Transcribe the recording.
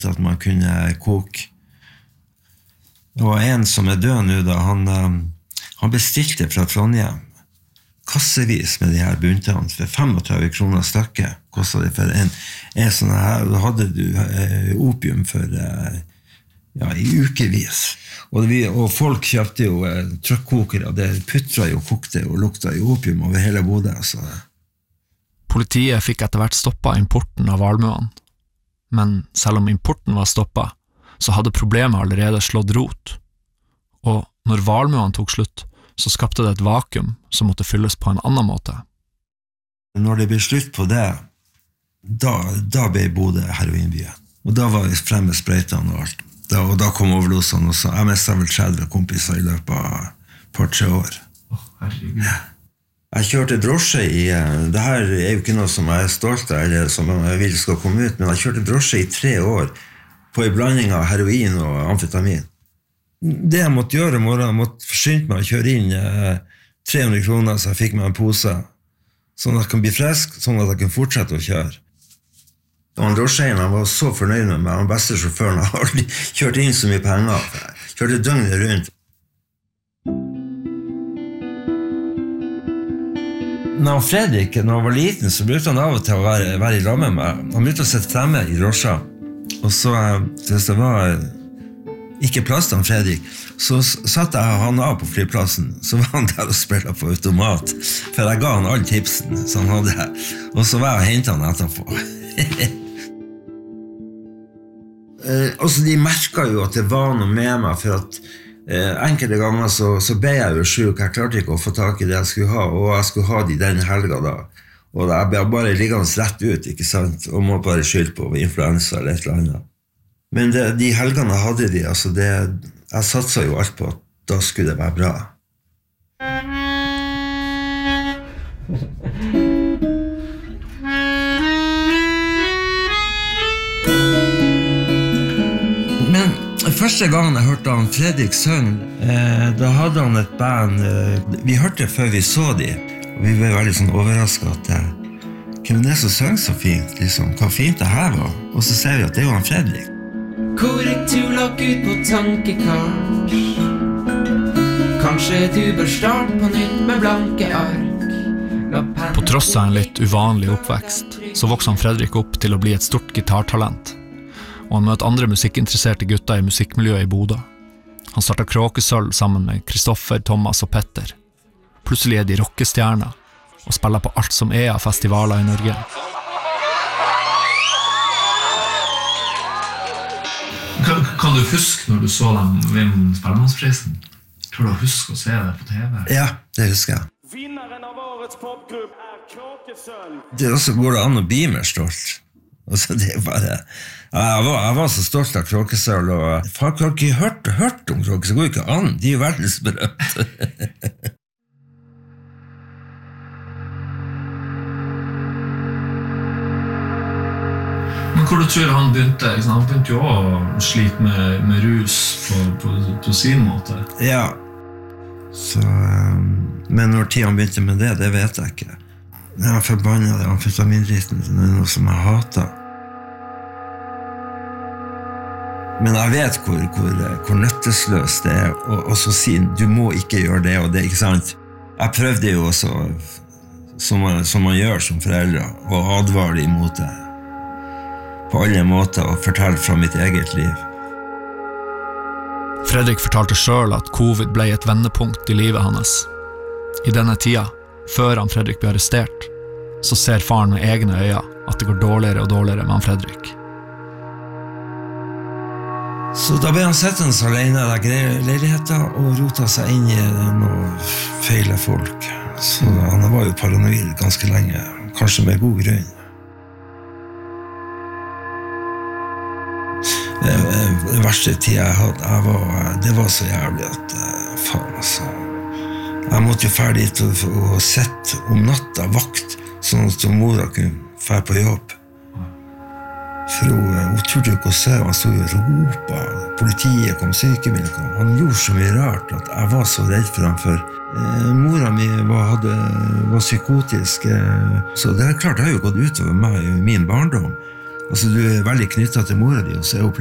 at man kunne koke. Det var en som død nå da, han bestilte fra Trondheim kassevis med de her buntene for 35 kroner stykket, kostet det for en sånn her, da hadde du opium for i ukevis. Og folk kjøpte jo trøkkokere, det putret jo, kokte og lukta jo opium over hele Bodø. Så. Politiet fikk etter hvert stoppet importen av valmuene, men selv om importen var stoppet, så hadde problemet allerede slått rot. Og når valmuene tok slutt, så skapte det et vakuum som måtte fylles på en annen måte. Når det ble slutt på det, da ble Bodø heroinbyen. Og da var vi fremme sprøytene og alt. Og da kom overdosene, og så jeg mistet vel 30 kompiser i løpet av par-tre år. Herregud. Jeg kjørte drosje det her jo ikke noe som jeg stolt av, eller som jeg vil skal komme ut, men jeg kjørte drosje i 3 år på en blanding av heroin og amfetamin. Det jeg måtte gjøre jeg måtte forskynde meg å kjøre inn 300 kroner, så jeg fikk meg en pose, sånn at jeg kan bli frisk, sånn at jeg kan fortsette å kjøre. Og drosjeien, han var så fornøyd med meg, han beste sjåføren, har aldri kjørt inn så mye penger, kjørte døgnet rundt. Når Fredrik var liten, så brukte han av og til å være i lag med meg. Han brukte å sitte fremme i drosja, og så, hvis det var ikke plass til han Fredrik, så satt jeg han av på flyplassen, så var han der og spilte på automat, for jeg ga han all tipsen som han hadde, og så var jeg og hentet han etterpå. Og så de merket jo at det var noe med meg, for at enkelte ganger så ble jeg jo syk, jeg klarte ikke å få tak i det jeg skulle ha, og jeg skulle ha de den helga da, og jeg ble bare liggende rett ut, ikke sant, og må bare skylde på influensa eller et eller annet. Men de helgene hadde de, altså jeg satset jo alt på at da skulle det være bra. Men første gangen jeg hørte han Fredrik søng, da hadde han et band, vi hørte før vi så de, og vi ble veldig sånn overrasket at hvem det som søng så fint, liksom, hva fint det her var, og så ser vi at det var han Fredrik. Korrektur lagt ut på tankekart. Kanskje du bør starte på nytt med blanke ark. På tross av en litt uvanlig oppvekst, så vokste han Fredrik opp til å bli et stort gitartalent, og han møtte andre musikkinteresserte gutter i musikkmiljøet i Bodø. Han startet Kråkesølv sammen med Kristoffer, Thomas og Petter. Plutselig de rockestjerner, og spiller på alt som av festivaler i Norge. Kan du huske når du så dem vinne Spellemannsprisen? Tror du husker å se det på TV? Ja, det husker jeg. Vinneren av årets popgrupp Kråkesølv. Det også går det an å bli mer stolt. Altså, det bare... Jeg var så stolt av Kråkesølv, og folk har ikke hørt om Kråkesølv, det går ikke an. De jo verdensberømt. Men hvor du tror han begynte? Han begynte jo å slite med rus på sin måte. Ja, så, men når tid han begynte med det vet jeg ikke. Jeg forbannet det amfetamindriten, det noe som jeg hater. Men jeg vet hvor nøttesløs det og så si, du må ikke gjøre det, og det, ikke sant? Jeg prøvde jo også, som man gjør som foreldre, å advare imot det. På alle måter og fortelle fra mitt eget liv. Fredrik fortalte selv at covid ble et vendepunkt i livet hans. I denne tida, før han Fredrik ble arrestert, så ser faren med egne øyne at det går dårligere og dårligere med han Fredrik. Så da ble han sittende alene i leiligheten og rota seg inn i noen feile folk. Så han var jo paranoid ganske lenge, kanskje med god grunn. Det verste tida jeg hadde, det var så jævlig at faen altså. Jeg måtte jo ferdig dit og sett om natta vakt, sånn at mora kunne fære på jobb. For hun turde ikke å se, han stod og ropet, politiet kom, sykebilen kom. Han gjorde så mye rart at jeg var så redd for ham, for mora mi var psykotisk, så det klart det har jo gått utover meg i min barndom. Altså, du er veldig knyttet til mora di, og så er hun